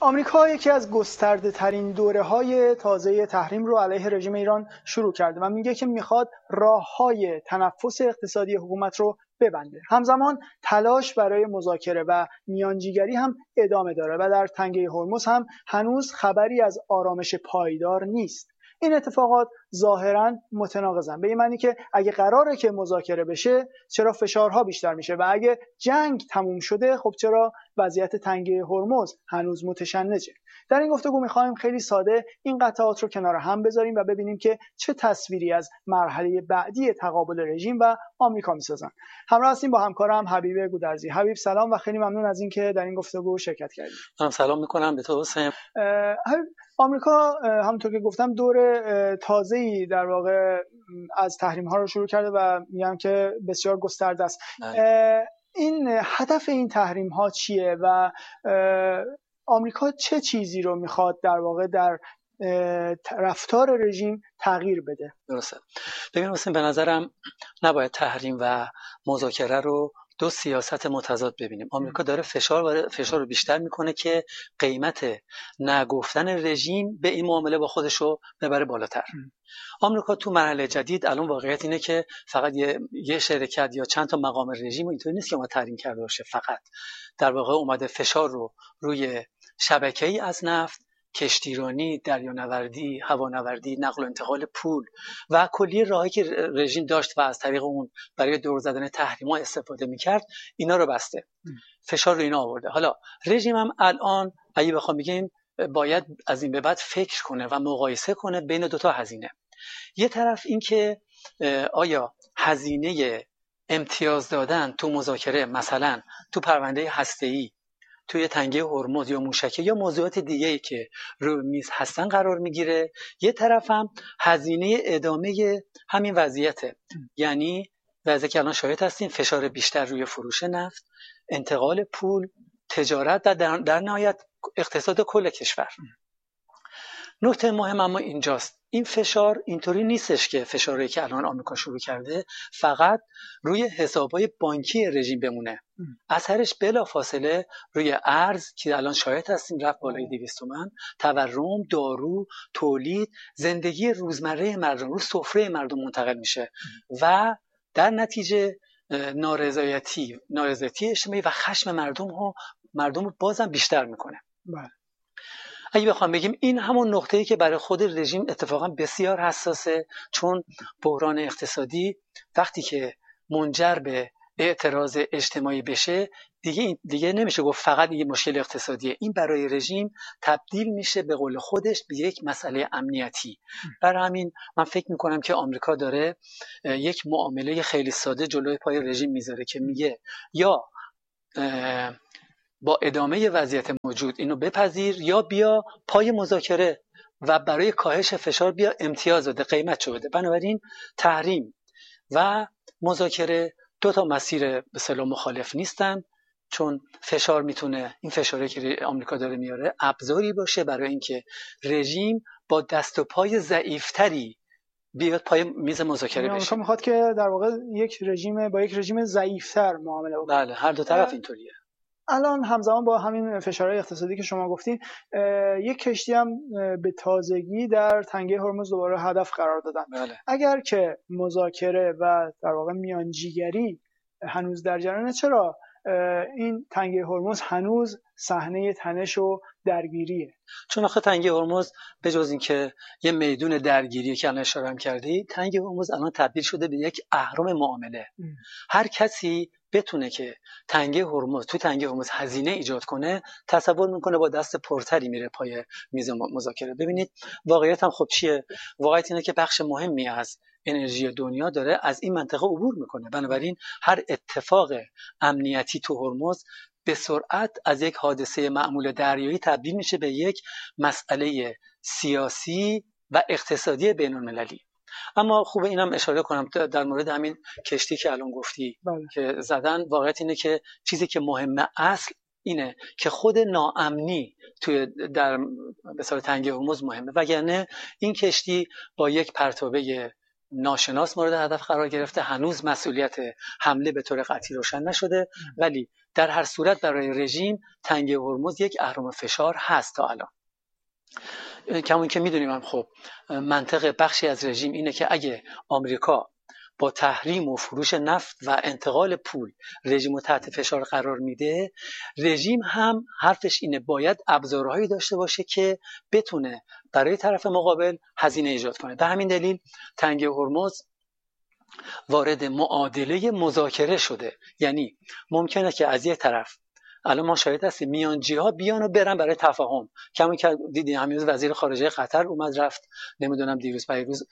آمریکا یکی از گسترده ترین دوره های تازه تحریم رو علیه رژیم ایران شروع کرده و میگه که میخواد راههای تنفس اقتصادی حکومت رو ببنده. همزمان تلاش برای مذاکره و میانجیگری هم ادامه داره و در تنگه هرمز هم هنوز خبری از آرامش پایدار نیست. این اتفاقات ظاهراً متناقضن، به این معنی که اگه قراره که مذاکره بشه چرا فشارها بیشتر میشه و اگه جنگ تموم شده خب چرا وضعیت تنگه هرمز هنوز متشنجه. در این گفتگو میخوایم خیلی ساده این قطعات رو کنار هم بذاریم و ببینیم که چه تصویری از مرحله بعدی تقابل رژیم و آمریکا میسازن. همراه هستیم با همکارم حبیب گودرزی. حبیب سلام و خیلی ممنون از اینکه در این گفتگو شرکت کردید. من سلام میکنم به تو حسین. آمریکا همونطور که گفتم دور تازه‌ای در واقع از تحریم ها رو شروع کرده و میگم که بسیار گسترده است. این هدف این تحریم ها چیه و آمریکا چه چیزی رو میخواد در واقع در رفتار رژیم تغییر بده؟ درسته. ببین حسین، به نظرم نباید تحریم و مذاکره رو دو سیاست متضاد ببینیم. آمریکا داره فشار رو بیشتر میکنه که قیمت نگفتن رژیم به این معامله با خودش رو ببره بالاتر. آمریکا تو مرحله جدید الان واقعیت اینه که فقط یه شرکت یا چند تا مقام رژیم اینطوری نیست که اومد تحریم کرده باشه، فقط در واقع اومده فشار رو روی شبکه‌ای از نفت، کشتیرانی، دریانوردی، هوانوردی، نقل و انتقال پول و کلیه راهی که رژیم داشت و از طریق اون برای دور زدن تحریم‌ها استفاده می‌کرد، اینا رو بسته. فشار رو اینا آورده. حالا رژیم هم الان اگه بخوام بگیم باید از این به بعد فکر کنه و مقایسه کنه بین دوتا هزینه. یه طرف این که آیا هزینه امتیاز دادن تو مذاکره، مثلا تو پرونده هسته‌ای، توی تنگه هرمز یا موشکی یا موضوعات دیگه‌ای که روی میز هستن قرار میگیره، یه طرف هم هزینه ادامه همین وضعیته. یعنی وضعی که الان شاهد هستیم، فشار بیشتر روی فروش نفت، انتقال پول، تجارت و در نهایت اقتصاد کل کشور. نکته مهم اما اینجاست، این فشار اینطوری نیستش که فشاری که الان آمریکا شروع کرده فقط روی حسابهای بانکی رژیم بمونه. اثرش بلافاصله روی ارز که الان شاهد هستیم رفت بالای 200 تومن، تورم، دارو، تولید، زندگی روزمره مردم رو سفره مردم منتقل میشه و در نتیجه نارضایتی اجتماعی و خشم مردم رو بازم بیشتر میکنه. بله. اگه بخوام بگیم این همون نقطه‌ای که برای خود رژیم اتفاقا بسیار حساسه، چون بحران اقتصادی وقتی که منجر به اعتراض اجتماعی بشه دیگه نمیشه گفت فقط یه مشکل اقتصادیه، این برای رژیم تبدیل میشه به قول خودش به یک مسئله امنیتی. برای همین من فکر میکنم که آمریکا داره یک معامله خیلی ساده جلوی پای رژیم میذاره که میگه یا با ادامه وضعیت موجود اینو بپذیر یا بیا پای مذاکره و برای کاهش فشار بیا امتیاز بده، قیمت بده. بنابراین تحریم و مذاکره دو تا مسیر به اصطلاح مخالف نیستن، چون فشار میتونه، این فشاری که آمریکا داره میاره ابزاری باشه برای اینکه رژیم با دست و پای ضعیف‌تری بیاد پای میز مذاکره بشه. آمریکا میخواد که در واقع یک رژیم ضعیف‌تر معامله بکنه. بله، هر دو طرف اینطوریه. الان همزمان با همین فشارهای اقتصادی که شما گفتین، یک کشتی هم به تازگی در تنگه هرمز دوباره هدف قرار دادن. بله. اگر که مذاکره و در واقع میانجیگری هنوز در جریانه، چرا این تنگه هرمز هنوز صحنه تنش و درگیریه؟ چون آخه تنگه هرمز به جز این که یه میدون درگیری که الان اشاره هم کردی، تنگه هرمز الان تبدیل شده به یک اهرم معامله. هر کسی بتونه که تو تنگه هرمز هزینه ایجاد کنه، تصور میکنه با دست پرتری میره پای میز مذاکره. ببینید واقعیت هم خب چیه؟ واقعیت اینه که بخش مهمی از انرژی دنیا داره از این منطقه عبور میکنه. بنابراین هر اتفاق امنیتی تو هرمز به سرعت از یک حادثه معمول دریایی تبدیل میشه به یک مسئله سیاسی و اقتصادی بین المللی. اما خوبه اینم اشاره کنم در مورد همین کشتی که الان گفتی که زدن، واقعیت اینه که چیزی که مهمه اصل اینه که خود ناامنی توی در مثال تنگه هرمز مهمه، وگرنه این کشتی با یک پرتابه ناشناس مورد هدف قرار گرفته، هنوز مسئولیت حمله به طور قطعی روشن نشده، ولی در هر صورت برای رژیم تنگه هرمز یک اهرم فشار هست تا الان. کمون که میدونیم هم خب منطق بخشی از رژیم اینه که اگه آمریکا با تحریم و فروش نفت و انتقال پول رژیم رو تحت فشار قرار میده، رژیم هم حرفش اینه باید ابزارهایی داشته باشه که بتونه برای طرف مقابل هزینه ایجاد کنه. به همین دلیل تنگه هرمز وارد معادله مذاکره شده. یعنی ممکنه که از یک طرف الان ما شاهد هستیم میانجی‌ها بیان و برن برای تفاهم. کمی که دیدیم همین وزیر خارجه قطر اومد رفت، نمیدونم دیروز پیروز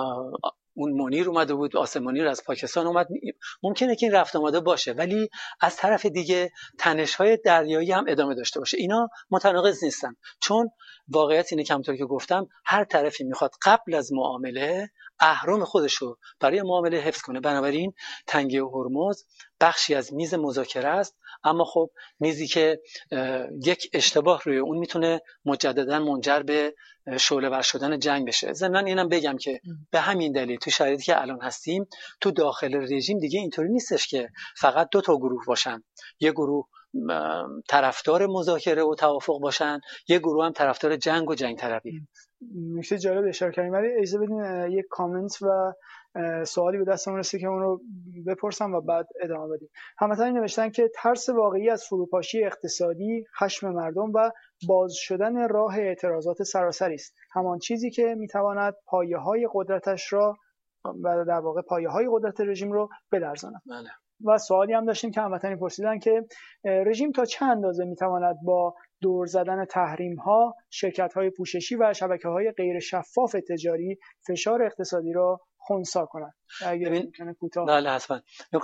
اون منیر اومده بود، آسم منیر از پاکستان اومد. ممکنه که این رفت آمده باشه، ولی از طرف دیگه تنش‌های دریایی هم ادامه داشته باشه. اینا متناقض نیستن، چون واقعیت اینه که همونطور که گفتم هر طرفی میخواد قبل از معامله اهرم خودشو برای معامله حفظ کنه. بنابراین تنگه هرمز بخشی از میز مذاکره است، اما خب میزی که یک اشتباه روی اون میتونه مجددا منجر به شعله‌ور شدن جنگ بشه. ضمناً اینم بگم که به همین دلیل تو شرایطی که الان هستیم تو داخل رژیم دیگه اینطوری نیستش که فقط دو تا گروه باشن، یه گروه طرفدار مذاکره و توافق باشن، یه گروه هم طرفدار جنگ و جنگ طلبی. نکته جالب اشاره کردیم، ولی اجازه بدین یک کامنت و سوالی به دستمون رسید که اون رو بپرسم و بعد ادامه بدیم. هموطنی نوشتن که ترس واقعی از فروپاشی اقتصادی، خشم مردم و باز شدن راه اعتراضات سراسری است، همان چیزی که میتواند پایه‌های قدرتش را و در واقع پایه‌های قدرت رژیم رو بلرزاند. بله. و سوالی هم داشتیم که هموطنی پرسیدن که رژیم تا چه اندازه میتواند با دور زدن تحریم‌ها، شرکت‌های پوششی و شبکه‌های غیر شفاف تجاری فشار اقتصادی را خنثی کند. اگه ممکنه کوتاه. بله حتما.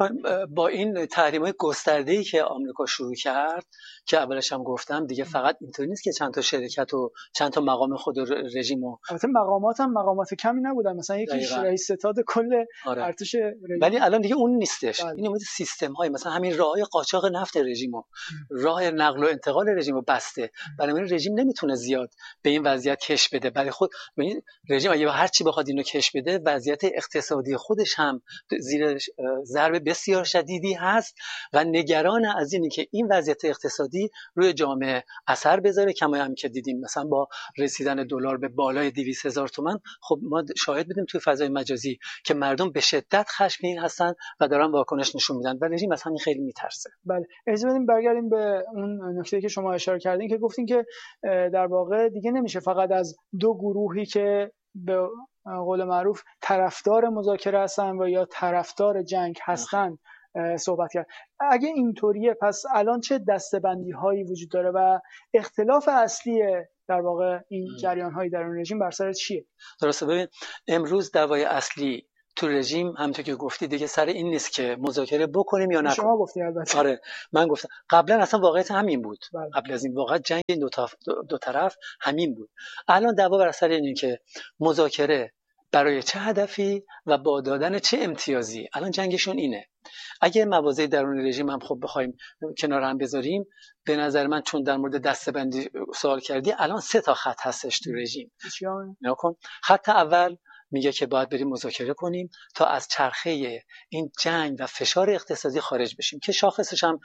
با این تحریم‌های گسترده‌ای که آمریکا شروع کرد که اولش هم گفتم دیگه فقط اینطوری نیست که چند تا شرکت و چند تا مقام خود رژیمو، البته مقامات هم مقامات کمی نبودن، مثلا یکیش رئیس ستاد کل ارتش رژیم، ولی الان دیگه اون نیستش. بله. این اومده سیستم‌های مثلا همین راههای قاچاق نفت رژیمو، راه نقل و انتقال رژیمو بسته. بنابراین رژیم نمیتونه زیاد به این وضعیت کش بده. برای خود رژیم اگه هر چی بخواد اینو کش بده، وضعیت اقتصادی خودش هم زیر ضرب بسیار شدیدی هست و نگران از اینه که این وضعیت اقتصادی روی جامعه اثر بذاره. کما هم که دیدیم مثلا با رسیدن دلار به بالای 200,000 تومان، خب ما شاهد بودیم توی فضای مجازی که مردم به شدت خشمگین هستن و دارن واکنش نشون میدن و رژیم از همین خیلی میترسه. بله، اجازه بدیم برگردیم به اون نکته که شما اشاره کردین که گفتین که در واقع دیگه نمیشه فقط از دو گروهی که به قول معروف طرفدار مذاکره هستن و یا طرفدار جنگ هستن صحبت کرد. اگه اینطوریه پس الان چه دسته‌بندی هایی وجود داره و اختلاف اصلی در واقع این جریان هایی در اون رژیم بر سر چیه؟ درسته. ببین امروز دعوای اصلی تو رژیم همونطور که گفتی دیگه سر این نیست که مذاکره بکنیم یا نکنیم. شما گفتی البته. آره من گفتم قبلا اصلا واقعیت همین بود. بله. قبل از این واقعا جنگ این دو طرف همین بود. الان دعوا بر سر اینه که مذاکره برای چه هدفی و با دادن چه امتیازی. الان جنگشون اینه. اگه موازه درون رژیم هم خب بخوایم کنار هم بذاریم، به نظر من چون در مورد دسته‌بندی سوال کردی، الان 3 تا خط هستش تو رژیم. نکن. خط اول میگه که باید بریم مذاکره کنیم تا از چرخه این جنگ و فشار اقتصادی خارج بشیم که شاخصش هم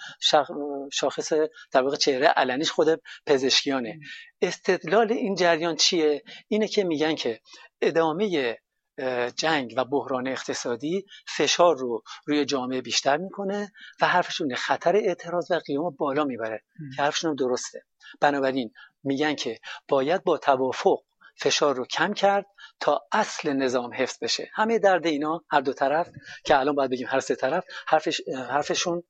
شاخص در واقع چهره علنیش خود پزشکیانه. استدلال این جریان چیه؟ اینه که میگن که ادامه جنگ و بحران اقتصادی فشار رو روی جامعه بیشتر میکنه و حرفشون خطر اعتراض و قیام بالا میبره که حرفشون هم درسته. بنابراین میگن که باید با توافق فشار رو کم کرد تا اصل نظام حفظ بشه. همه درد اینا هر دو طرف که الان باید بگیم هر سه طرف حرفشون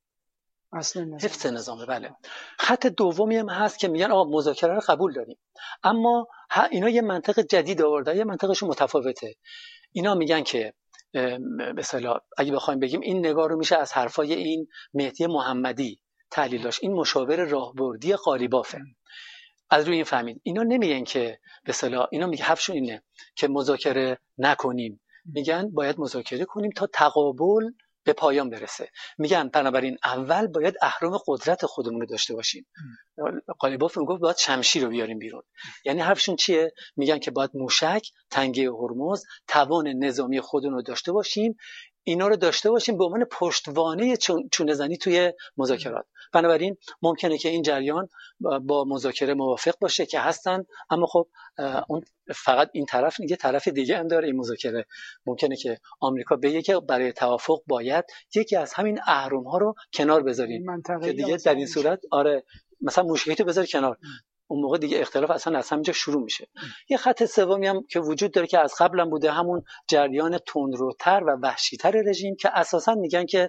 حفظ نظامه. بله. خط دومی هم هست که میگن آقا مذاکره رو قبول داریم، اما اینا یه منطق جدید آوردن، یه منطقشون متفاوته. اینا میگن که به اصطلاح اگه بخوایم بگیم این نگاه رو میشه از حرفای این مهدی محمدی تحلیل داشت، این مشاور راهبردی قالیبافه. از روی این فهمید اینا نمیگن که به اصطلاح، اینا میگه حرفشون اینه که مذاکره نکنیم، میگن باید مذاکره کنیم تا تقابل به پایان برسه. میگن بنابراین اول باید اهرم قدرت خودمون رو داشته باشیم. قالیباف میگفت باید شمشیر رو بیاریم بیرون. یعنی حرفشون چیه؟ میگن که باید موشک، تنگه هرمز، توان نظامی خودمون رو داشته باشیم، اینا رو داشته باشیم به عنوان پشتوانه چونه زنی توی مذاکرات. بنابراین ممکنه که این جریان با مذاکره موافق باشه که هستن، اما خب اون فقط این طرف یه طرف دیگه هم داره. این مذاکره ممکنه که آمریکا بگه که برای توافق باید یکی از همین اهرم ها رو کنار بذاریم که دیگه در این صورت مثلا موشکی تو بذار کنار، اون موقع دیگه اختلاف اصلا اینجا شروع میشه. یه خط سومی هم که وجود داره که از قبلا بوده، همون جریان تندروتر و وحشی‌تر رژیم که اساسا میگن که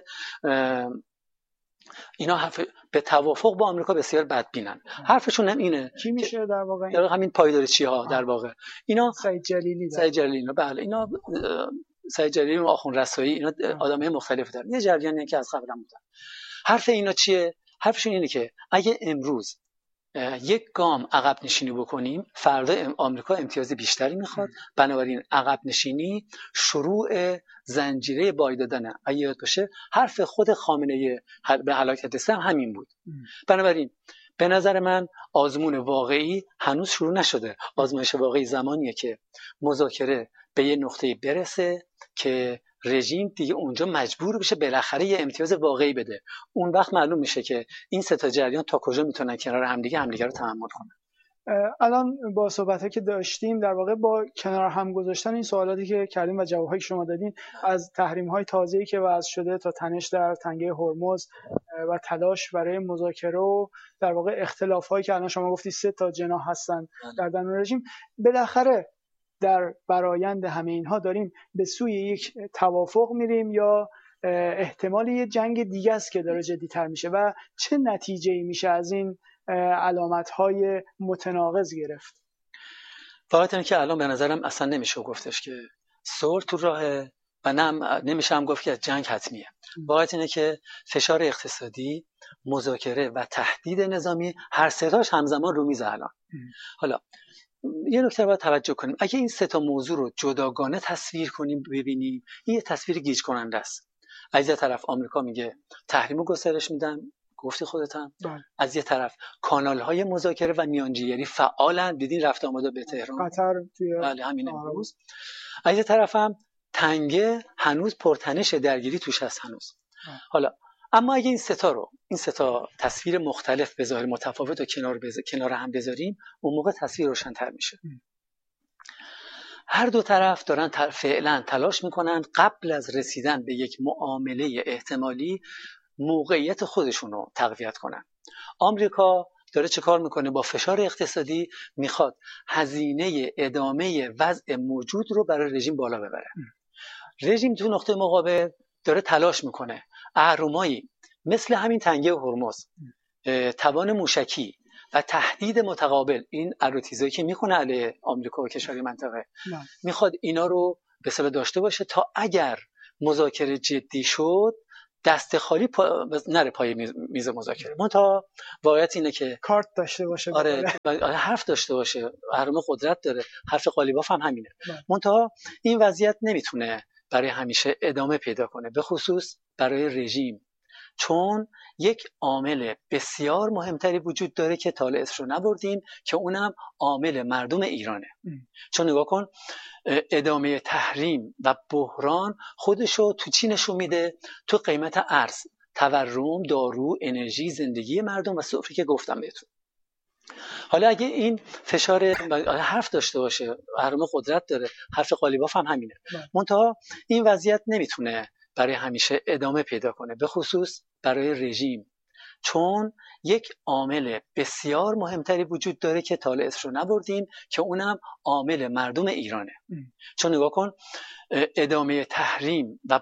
اینا به توافق با آمریکا بسیار بدبینن. حرفشون هم اینه. کی میشه در واقع؟ همین پایدارچی ها در واقع. اینا سعید جلیلی. بله اینا سعید جلیلی و آخوند رسایی، اینا آدمای مختلف دارن. یه جریانی که از قبلا بودن. حرف اینا چیه؟ حرفشون اینه که اگه امروز یک گام عقب نشینی بکنیم، فردا آمریکا امتیاز بیشتری میخواد. بنابراین عقب نشینی شروع زنجیره بای دادنه. اگه یاد باشه حرف خود خامنه‌ای به هلاکت سم همین بود. بنابراین به نظر من آزمون واقعی هنوز شروع نشده. آزمایش واقعی زمانیه که مذاکره به یه نقطه‌ای برسه که رژیم دیگه اونجا مجبور بشه بالاخره یه امتیاز واقعی بده. اون وقت معلوم میشه که این سه تا جریان تا کجا میتونن کنار همدیگه رو تحمل کنن. الان با صحبتایی که داشتیم در واقع با کنار هم گذاشتن این سوالاتی که کردیم و جوابایی که شما دادین، از تحریم‌های تازه‌ای که وضع شده تا تنش در تنگه هرمز و تلاش برای مذاکره و در واقع اختلاف‌هایی که الان شما گفتی 3 تا جناح هستن در درون رژیم، بالاخره در برآیند همه اینها داریم به سوی یک توافق میریم یا احتمال یه جنگ دیگه است که داره جدی‌تر میشه و چه نتیجه‌ای میشه از این علامت‌های متناقض گرفت؟ واقعا که الان به نظرم اصلا نمیشه گفتش که صلح تو راهه و نمیشه هم گفت که جنگ حتمیه. واقعا اینه که فشار اقتصادی، مذاکره و تهدید نظامی هر سه تاش همزمان رو میزه الان. حالا یه نکته باید توجه کنیم، اگه این سه تا موضوع رو جداگانه تصویر کنیم ببینیم، این یه تصویر گیج کننده است. از یه طرف آمریکا میگه تحریمو گسترش میدم، گفتی خودت هم. از یه طرف کانال‌های مذاکره و میانجیگری فعالن، دیدین رفت آمده به تهران، قطر بله همین امروز. از یه طرف هم تنگه هنوز پرتنش درگیری توش هست هنوز. حالا اما اگه این سه تا تصویر مختلف به ظاهر متفاوت و کنار هم بذاریم، اون موقع تصویر روشن‌تر میشه. هر دو طرف دارن فعلا تلاش میکنن قبل از رسیدن به یک معامله احتمالی موقعیت خودشون رو تقویت کنن. آمریکا داره چه کار میکنه؟ با فشار اقتصادی میخواد هزینه ادامه وضع موجود رو برای رژیم بالا ببره. رژیم تو نقطه مقابل داره تلاش میکنه اهرمایی مثل همین تنگه هرمز، توان موشکی و تهدید متقابل، این اروتیزایی که میکنه علیه آمریکا و کشورهای منطقه، میخواد اینا رو به اصطلاح داشته باشه تا اگر مذاکره جدی شد دست خالی نره پای میز مذاکره. منتها واقعیت اینه که کارت داشته باشه، حرف داشته باشه، اهرم قدرت داره. حرف قالیباف هم همینه. منتها این وضعیت نمیتونه برای همیشه ادامه پیدا کنه، به خصوص برای رژیم، چون یک عامل بسیار مهمتری وجود داره که تا حالا اسمش رو نبردیم که اونم عامل مردم ایرانه. چون نگاه کن، ادامه تحریم و بحران خودشو تو چی نشون میده؟ تو قیمت ارز، تورم، دارو، انرژی، زندگی مردم و سفره که گفتم بهتون. حالا اگه این فشار حرف داشته باشه، اهرم قدرت داره، حرف قالیباف هم همینه. منتها این وضعیت نمیتونه برای همیشه ادامه پیدا کنه، به خصوص برای رژیم، چون یک عامل بسیار مهمتری وجود داره که تا حالا اسمش رو نبردیم که اونم عامل مردم ایرانه. چون نگاه کن، ادامه تحریم و